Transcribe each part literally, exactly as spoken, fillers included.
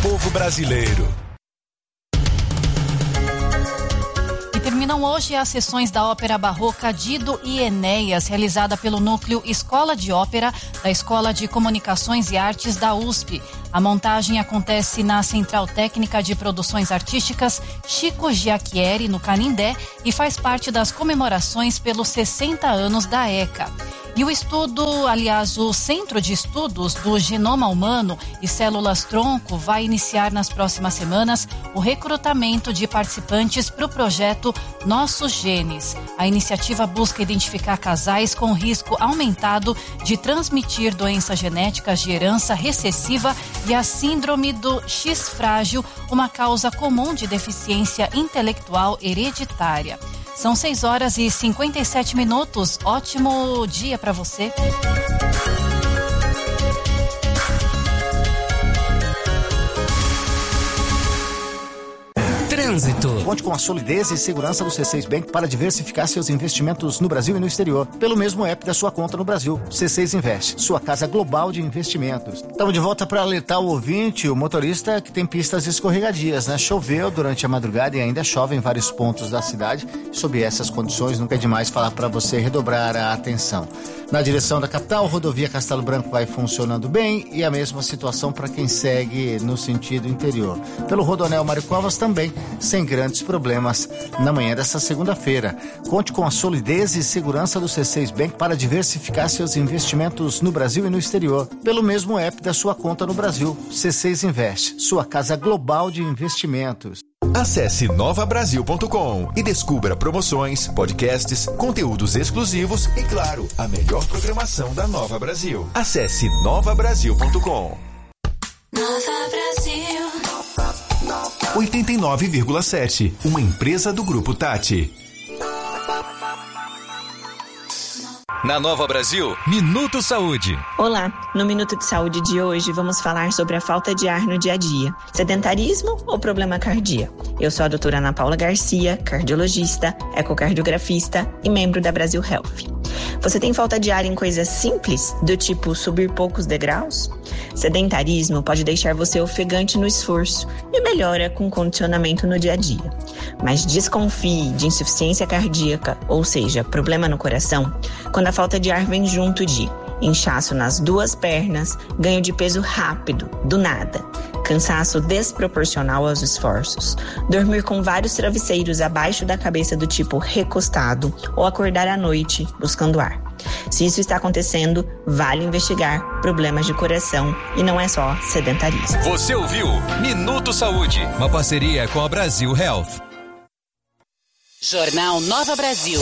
povo brasileiro. Terminam hoje as sessões da Ópera Barroca Dido e Enéas, realizada pelo Núcleo Escola de Ópera da Escola de Comunicações e Artes da U S P. A montagem acontece na Central Técnica de Produções Artísticas Chico Giacchieri, no Canindé, e faz parte das comemorações pelos sessenta anos da ECA. E o estudo, aliás, o Centro de Estudos do Genoma Humano e Células-Tronco vai iniciar nas próximas semanas o recrutamento de participantes para o projeto Nossos Genes. A iniciativa busca identificar casais com risco aumentado de transmitir doenças genéticas de herança recessiva e a síndrome do X frágil, uma causa comum de deficiência intelectual hereditária. São seis horas e cinquenta e sete minutos. Ótimo dia para você. Trânsito. Conte com a solidez e segurança do C seis Bank para diversificar seus investimentos no Brasil e no exterior. Pelo mesmo app da sua conta no Brasil. C seis Invest, sua casa global de investimentos. Estamos de volta para alertar o ouvinte, o motorista que tem pistas escorregadias, né? Choveu durante a madrugada e ainda chove em vários pontos da cidade. Sob essas condições, nunca é demais falar para você redobrar a atenção. Na direção da capital, a rodovia Castelo Branco vai funcionando bem e a mesma situação para quem segue no sentido interior. Pelo Rodoanel Mário Covas também, sem grandes problemas na manhã dessa segunda-feira. Conte com a solidez e segurança do C seis Bank para diversificar seus investimentos no Brasil e no exterior. Pelo mesmo app da sua conta no Brasil. C seis Invest, sua casa global de investimentos. Acesse nova brasil ponto com e descubra promoções, podcasts, conteúdos exclusivos e, claro, a melhor programação da Nova Brasil. Acesse nova brasil ponto com. Nova Brasil. oitenta e nove vírgula sete, uma empresa do Grupo Tati. Na Nova Brasil, Minuto Saúde. Olá, no Minuto de Saúde de hoje vamos falar sobre a falta de ar no dia a dia. Sedentarismo ou problema cardíaco? Eu sou a doutora Ana Paula Garcia, cardiologista, ecocardiografista e membro da Brasil Health. Você tem falta de ar em coisas simples, do tipo subir poucos degraus? Sedentarismo pode deixar você ofegante no esforço e melhora com condicionamento no dia a dia. Mas desconfie de insuficiência cardíaca, ou seja, problema no coração, quando a falta de ar vem junto de inchaço nas duas pernas, ganho de peso rápido, do nada, cansaço desproporcional aos esforços, dormir com vários travesseiros abaixo da cabeça do tipo recostado ou acordar à noite buscando ar. Se isso está acontecendo, vale investigar problemas de coração e não é só sedentarismo. Você ouviu Minuto Saúde, uma parceria com a Brasil Health. Jornal Nova Brasil.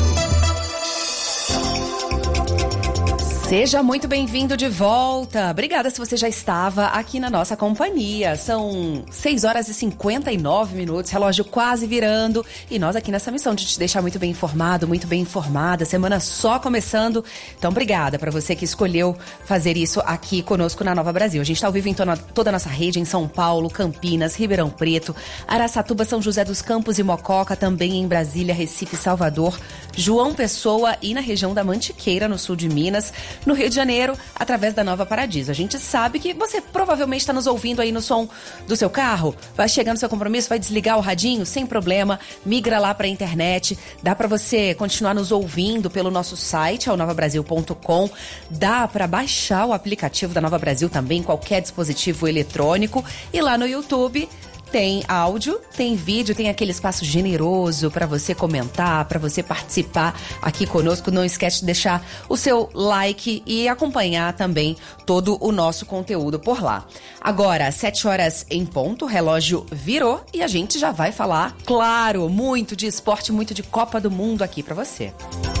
Seja muito bem-vindo de volta. Obrigada se você já estava aqui na nossa companhia. São seis horas e cinquenta e nove minutos, relógio quase virando. E nós aqui nessa missão de te deixar muito bem informado, muito bem informada. Semana só começando. Então, obrigada para você que escolheu fazer isso aqui conosco na Nova Brasil. A gente está ao vivo em toda, toda a nossa rede, em São Paulo, Campinas, Ribeirão Preto, Araçatuba, São José dos Campos e Mococa, também em Brasília, Recife, Salvador, João Pessoa e na região da Mantiqueira, no sul de Minas. No Rio de Janeiro, através da Nova Paradiso. A gente sabe que você provavelmente está nos ouvindo aí no som do seu carro, vai chegar no seu compromisso, vai desligar o radinho, sem problema, migra lá para a internet, dá para você continuar nos ouvindo pelo nosso site, é o nova brasil ponto com, dá para baixar o aplicativo da Nova Brasil também, qualquer dispositivo eletrônico, e lá no YouTube tem áudio, tem vídeo, tem aquele espaço generoso para você comentar, para você participar aqui conosco. Não esquece de deixar o seu like e acompanhar também todo o nosso conteúdo por lá. Agora, sete horas em ponto, o relógio virou e a gente já vai falar, claro, muito de esporte, muito de Copa do Mundo aqui para você.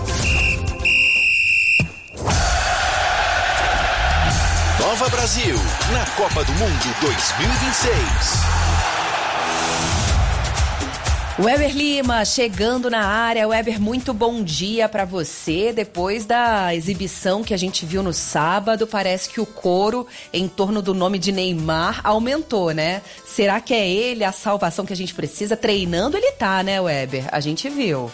Nova Brasil, na Copa do Mundo dois mil e vinte e seis. Weber Lima chegando na área. Weber, muito bom dia pra você. Depois da exibição que a gente viu no sábado, parece que o coro em torno do nome de Neymar aumentou, né? Será que é ele a salvação que a gente precisa? Treinando ele tá, né, Weber? A gente viu.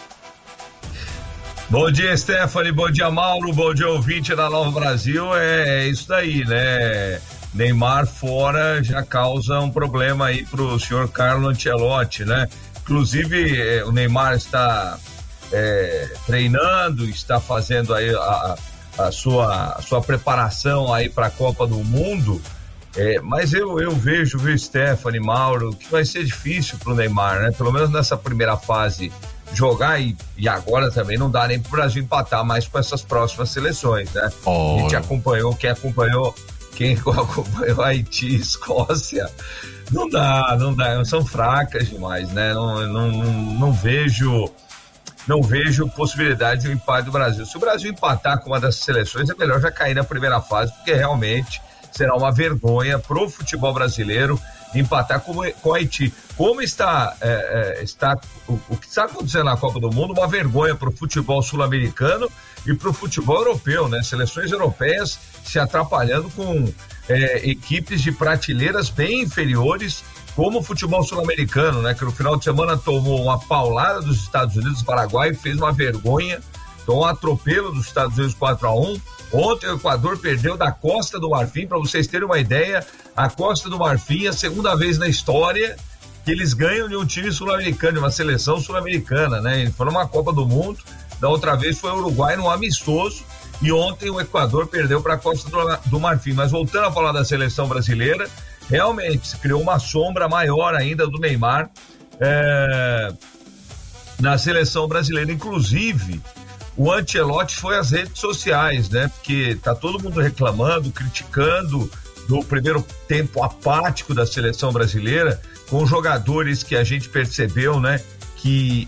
Bom dia, Stephanie. Bom dia, Mauro. Bom dia, ouvinte da Nova Brasil. É, é isso daí, né? Neymar fora já causa um problema aí pro senhor Carlo Ancelotti, né? Inclusive, eh, o Neymar está eh, treinando, está fazendo aí a, a, sua, a sua preparação aí para a Copa do Mundo, eh, mas eu, eu vejo, viu, Stephanie, Mauro, que vai ser difícil pro Neymar, né? Pelo menos nessa primeira fase jogar e, e agora também não dá nem pro Brasil empatar mais com essas próximas seleções, né? Oh. A gente acompanhou, quem acompanhou, quem acompanhou Haiti, Escócia, não dá, não dá, são fracas demais, né? Não, não, não, não vejo, não vejo possibilidade de um empate do Brasil. Se o Brasil empatar com uma dessas seleções, é melhor já cair na primeira fase, porque realmente será uma vergonha pro futebol brasileiro empatar com, com Haiti. Como está, é, é, está o, o que está acontecendo na Copa do Mundo, uma vergonha para o futebol sul-americano e para o futebol europeu, né? Seleções europeias se atrapalhando com é, equipes de prateleiras bem inferiores, como o futebol sul-americano, né? Que no final de semana tomou uma paulada dos Estados Unidos, Paraguai, fez uma vergonha, tomou um atropelo dos Estados Unidos quatro a um. Ontem o Equador perdeu da Costa do Marfim, para vocês terem uma ideia, a Costa do Marfim é a segunda vez na história que eles ganham de um time sul-americano, de uma seleção sul-americana, né? Eles foram numa Copa do Mundo, da outra vez foi o Uruguai num amistoso, e ontem o Equador perdeu para a Costa do, do Marfim. Mas voltando a falar da seleção brasileira, realmente se criou uma sombra maior ainda do Neymar é, na seleção brasileira, inclusive. O Ancelotti foi às redes sociais, né? Porque tá todo mundo reclamando, criticando do primeiro tempo apático da seleção brasileira, com jogadores que a gente percebeu, né? Que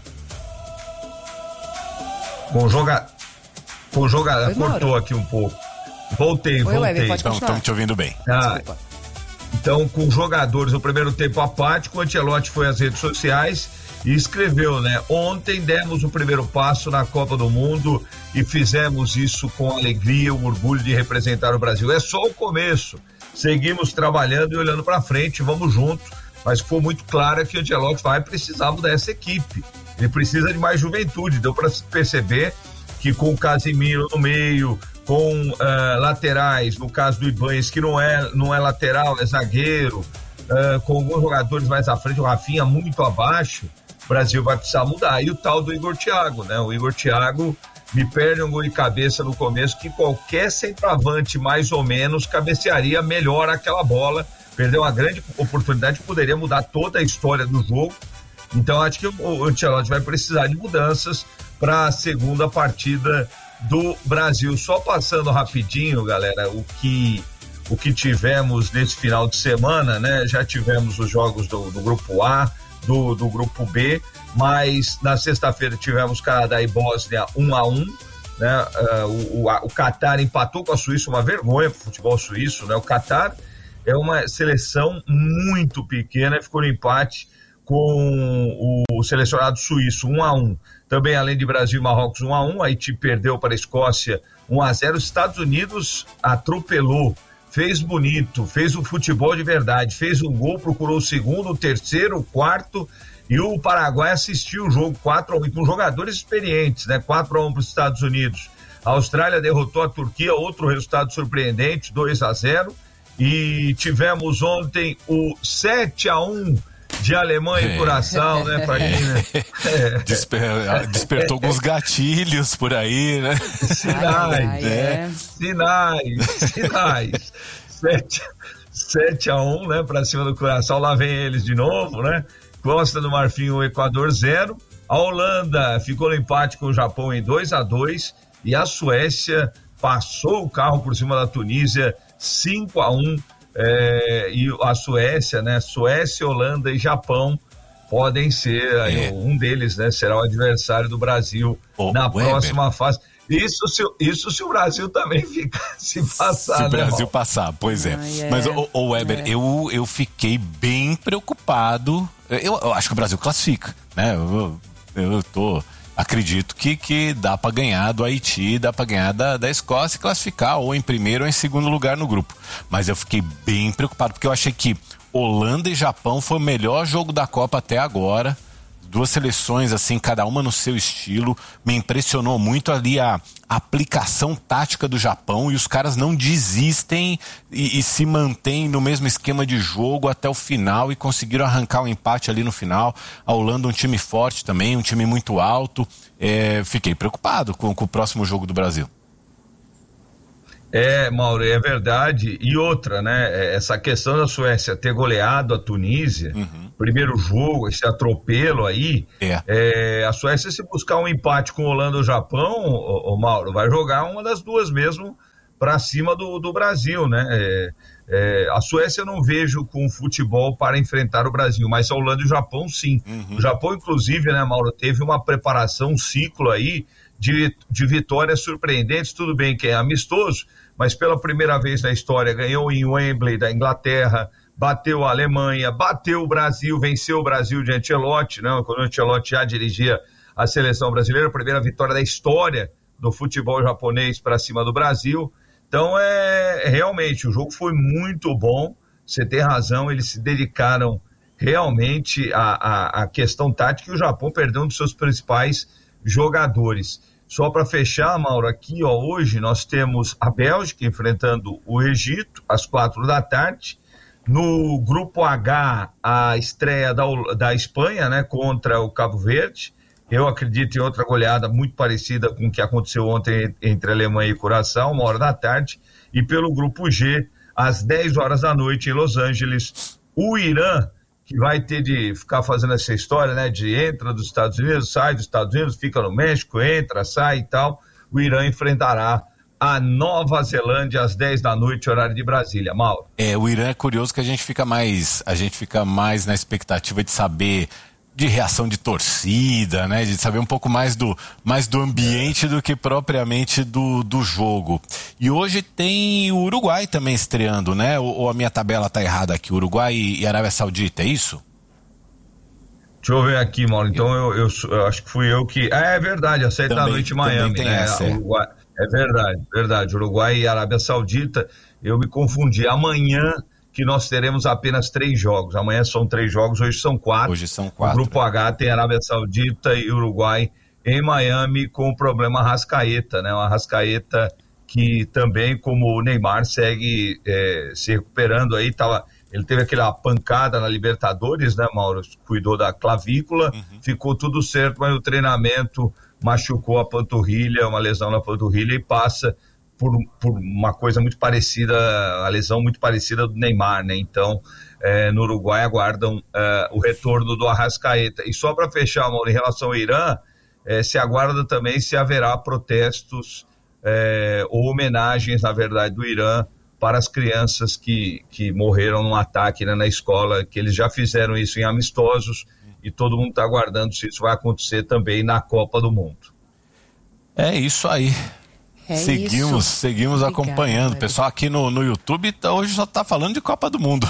com joga com jogador cortou aqui um pouco. Voltei, Oi, voltei. Então, estamos te ouvindo bem. Ah, então, com jogadores no primeiro tempo apático, o Ancelotti foi às redes sociais e escreveu, né? Ontem demos o primeiro passo na Copa do Mundo e fizemos isso com alegria, o orgulho de representar o Brasil. É só o começo. Seguimos trabalhando e olhando para frente, vamos juntos. Mas ficou muito claro que o Ancelotti vai precisar mudar essa equipe. Ele precisa de mais juventude. Deu para perceber que com o Casemiro no meio, com uh, laterais, no caso do Ibanez, que não é, não é lateral, é zagueiro, uh, com alguns jogadores mais à frente, o Rafinha muito abaixo, o Brasil vai precisar mudar. E o tal do Igor Thiago, né? O Igor Thiago me perde um gol de cabeça no começo, que qualquer centroavante mais ou menos cabecearia melhor aquela bola. Perdeu uma grande oportunidade que poderia mudar toda a história do jogo. Então acho que o Ancelotti vai precisar de mudanças para a segunda partida do Brasil. Só passando rapidinho, galera, o que, o que tivemos nesse final de semana, né? Já tivemos os jogos do, do grupo A, Do, do grupo B, mas na sexta-feira tivemos Canadá e Bósnia um a um, né? Uh, o, o, o Catar empatou com a Suíça, uma vergonha pro futebol suíço, né? O Catar é uma seleção muito pequena, ficou no empate com o selecionado suíço um a um. Também, além de Brasil e Marrocos um a um, Haiti perdeu para a Escócia um a zero, os Estados Unidos atropelou, fez bonito, fez o futebol de verdade, fez um gol, procurou o segundo, o terceiro, o quarto, e o Paraguai assistiu o jogo quatro a um, com jogadores experientes, né? quatro a um para os Estados Unidos. A Austrália derrotou a Turquia, outro resultado surpreendente, dois a zero, e tivemos ontem o sete a um de Alemanha e Curaçao, né, pra quem, né? É. Desper, despertou alguns gatilhos por aí, né? Sinais, ai, ai, né? É. Sinais, sinais. sete a um, né, pra cima do Curaçao, lá vem eles de novo, né? Costa do Marfim, o Equador zero. A Holanda ficou no empate com o Japão em dois a dois e a Suécia passou o carro por cima da Tunísia cinco a um. É, e a Suécia, né? Suécia, Holanda e Japão podem ser, aí, é. um deles, né? Será o adversário do Brasil oh, na Weber. próxima fase. Isso se, isso se o Brasil também ficar, se passar, Se né, o Brasil irmão? passar, pois é. Ah, é. Mas, o, o Weber, é. eu, eu fiquei bem preocupado. Eu, eu acho que o Brasil classifica, né? Eu, eu tô... Acredito que, que dá para ganhar do Haiti, dá para ganhar da, da Escócia e classificar ou em primeiro ou em segundo lugar no grupo. Mas eu fiquei bem preocupado porque eu achei que Holanda e Japão foi o melhor jogo da Copa até agora. duas seleções assim, cada uma no seu estilo. Me impressionou muito ali a, a aplicação tática do Japão, e os caras não desistem e, e se mantêm no mesmo esquema de jogo até o final e conseguiram arrancar um empate ali no final. A Holanda, um time forte também, um time muito alto. É, fiquei preocupado com, com o próximo jogo do Brasil. É, Mauro, é verdade. E outra, né? Essa questão da Suécia ter goleado a Tunísia, uhum. primeiro jogo, esse atropelo aí, é. É, a Suécia, se buscar um empate com Holanda ou Japão, ô, ô, Mauro, vai jogar uma das duas mesmo para cima do, do Brasil, né? É, é, a Suécia eu não vejo com futebol para enfrentar o Brasil, mas a Holanda e o Japão sim. Uhum. O Japão, inclusive, né, Mauro, teve uma preparação, um ciclo aí de, de vitórias surpreendentes. Tudo bem que é amistoso, mas pela primeira vez na história ganhou em Wembley da Inglaterra, bateu a Alemanha, bateu o Brasil, venceu o Brasil de Ancelotti, né? Quando o Ancelotti já dirigia a seleção brasileira, a primeira vitória da história do futebol japonês para cima do Brasil. Então, é realmente, o jogo foi muito bom, você tem razão, eles se dedicaram realmente à, à, à questão tática, e o Japão perdeu um dos seus principais jogadores. Só para fechar, Mauro, aqui, ó, hoje nós temos a Bélgica enfrentando o Egito às quatro da tarde. No grupo H, a estreia da, da Espanha, né, contra o Cabo Verde. Eu acredito em outra goleada muito parecida com o que aconteceu ontem entre Alemanha e Curaçao, uma hora da tarde. E pelo grupo G, às dez horas da noite em Los Angeles, o Irã, que vai ter de ficar fazendo essa história, né, de entra dos Estados Unidos, sai dos Estados Unidos, fica no México, entra, sai e tal. O Irã enfrentará a Nova Zelândia às dez da noite, horário de Brasília. Mauro. É, o Irã é curioso que a gente fica mais, a gente fica mais na expectativa de saber de reação de torcida, né, de saber um pouco mais do, mais do ambiente do que propriamente do, do jogo. E hoje tem o Uruguai também estreando, né? Ou, ou a minha tabela tá errada aqui, Uruguai e, e Arábia Saudita, é isso? Deixa eu ver aqui, Mauro. Então eu, eu, eu acho que fui eu que... Ah, é verdade, às sete da noite em Miami, tem né? Essa, é. Uruguai... é verdade, verdade. Uruguai e Arábia Saudita, eu me confundi. Amanhã que nós teremos apenas três jogos. Amanhã são três jogos, hoje são quatro. Hoje são quatro. O grupo H tem Arábia Saudita e Uruguai em Miami com o problema Arrascaeta, né? Uma Arrascaeta que também, como o Neymar, segue é, se recuperando aí. Tava, ele teve aquela pancada na Libertadores, né, Mauro? Cuidou da clavícula, uhum. Ficou tudo certo, mas o treinamento machucou a panturrilha, uma lesão na panturrilha, e passa por, por uma coisa muito parecida, a lesão muito parecida do Neymar, né? Então, é, no Uruguai aguardam é, o retorno do Arrascaeta. E só para fechar, Mauro, em relação ao Irã, é, se aguarda também se haverá protestos é, ou homenagens, na verdade, do Irã para as crianças que, que morreram num ataque, né, na escola, que eles já fizeram isso em amistosos, e todo mundo está aguardando se isso vai acontecer também na Copa do Mundo. É isso aí. É seguimos, isso. seguimos Obrigada, acompanhando. O pessoal aqui no, no YouTube tá, hoje só está falando de Copa do Mundo.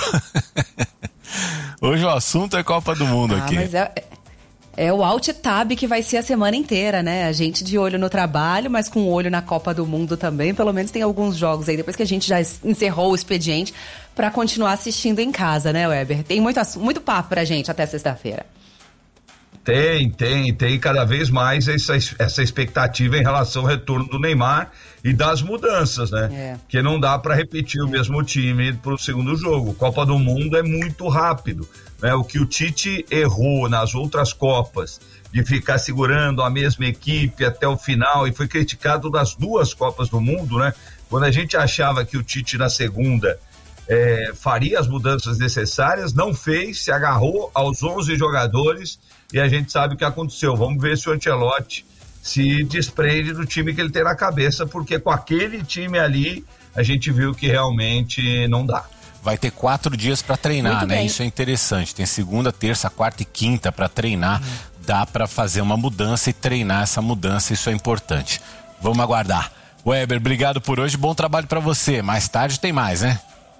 Hoje o assunto é Copa do Mundo ah, aqui. Mas é, é o Alt Tab que vai ser a semana inteira, né? A gente de olho no trabalho, mas com olho na Copa do Mundo também. Pelo menos tem alguns jogos aí, depois que a gente já encerrou o expediente, para continuar assistindo em casa, né, Weber? Tem muito, muito papo pra gente até sexta-feira. Tem, tem, tem cada vez mais essa, essa expectativa em relação ao retorno do Neymar e das mudanças, né? É. Porque não dá para repetir é. o mesmo time para o segundo jogo. Copa do Mundo é muito rápido, né? O que o Tite errou nas outras Copas, de ficar segurando a mesma equipe até o final, e foi criticado nas duas Copas do Mundo, né? Quando a gente achava que o Tite na segunda é, faria as mudanças necessárias, não fez, se agarrou aos onze jogadores, e a gente sabe o que aconteceu. Vamos ver se o Ancelotti se desprende do time que ele tem na cabeça, porque com aquele time ali, a gente viu que realmente não dá. Vai ter quatro dias para treinar, Muito né? Bem. Isso é interessante. Tem segunda, terça, quarta e quinta para treinar. Uhum. Dá para fazer uma mudança e treinar essa mudança, isso é importante. Vamos aguardar. Weber, obrigado por hoje, bom trabalho para você. Mais tarde tem mais, né?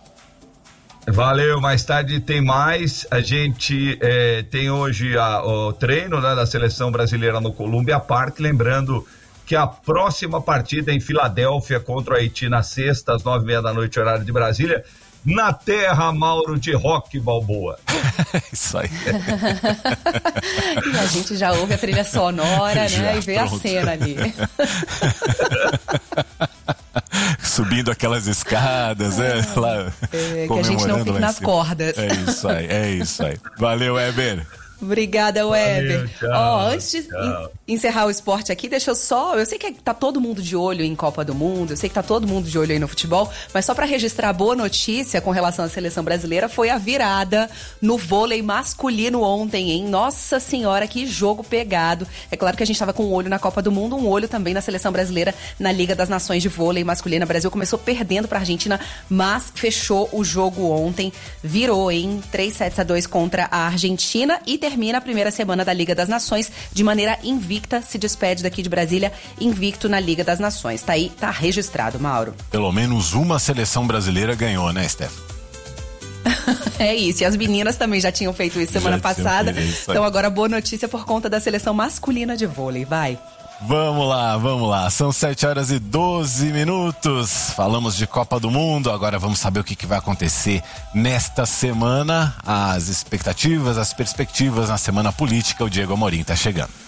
Valeu, mais tarde tem mais. A gente é, tem hoje a, o treino, né, da seleção brasileira no Columbia Park, lembrando que a próxima partida é em Filadélfia contra o Haiti na sexta, às nove e meia da noite, horário de Brasília, na terra, Mauro, de Rock Balboa. Isso aí. E a gente já ouve a trilha sonora, Já, né? E vê pronto. a cena ali. Subindo aquelas escadas, né? Lá, É, que a gente não fique nas cordas. É isso aí, é isso aí. Valeu, Weber. Obrigada, Weber. tchau, Ó, antes de tchau. en- encerrar o esporte aqui, deixa eu só... Eu sei que tá todo mundo de olho em Copa do Mundo, eu sei que tá todo mundo de olho aí no futebol, mas só pra registrar a boa notícia com relação à seleção brasileira, foi a virada no vôlei masculino ontem, hein? Nossa Senhora, que jogo pegado. É claro que a gente tava com um olho na Copa do Mundo, um olho também na seleção brasileira na Liga das Nações de Vôlei masculina. O Brasil começou perdendo pra Argentina, mas fechou o jogo ontem, virou em três sets a dois contra a Argentina e termina a primeira semana da Liga das Nações de maneira invicta, se despede daqui de Brasília, invicto na Liga das Nações. Tá aí, tá registrado, Mauro. Pelo menos uma seleção brasileira ganhou, né, Steph? É isso, e as meninas também já tinham feito isso semana Já tinham passada, feito isso aí. então agora boa notícia por conta da seleção masculina de vôlei, vai. Vamos lá, vamos lá. São sete horas e doze minutos. Falamos de Copa do Mundo. Agora vamos saber o que, que vai acontecer nesta semana. As expectativas, as perspectivas na semana política. O Diego Amorim tá chegando.